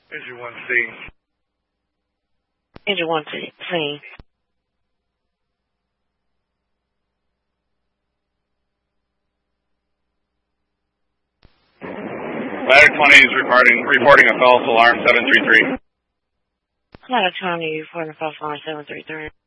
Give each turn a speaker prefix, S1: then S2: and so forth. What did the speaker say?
S1: Engine 1C.
S2: Engine 1C.
S3: Ladder 20 is reporting a false alarm 733.
S2: Ladder 20 reporting a false alarm 733.